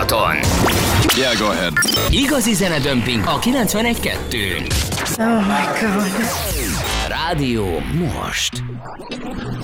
szombaton. Yeah, go ahead. Igazi zenedömping a 91.2-n. Oh my God. Rádió most.